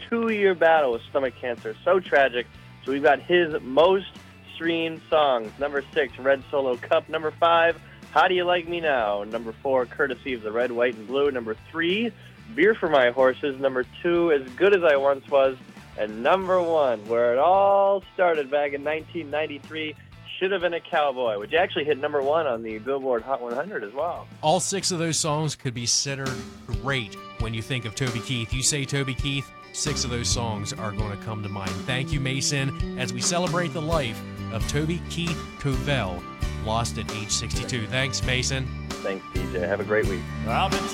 2-year battle with stomach cancer. So tragic. So we've got his most streamed songs. Number 6, Red Solo Cup. Number 5, How Do You Like Me Now? Number 4, Courtesy of the Red, White, and Blue. Number 3, Beer for My Horses. Number 2, As Good As I Once Was. And number 1, where it all started back in 1993, Should Have Been a Cowboy, which actually hit number 1 on the Billboard Hot 100 as well. All 6 of those songs could be considered great when you think of Toby Keith. You say Toby Keith, 6 of those songs are going to come to mind. Thank you, Mason, as we celebrate the life of Toby Keith Covell, lost at age 62. Thanks, Mason. Thanks, DJ. Have a great week. I've been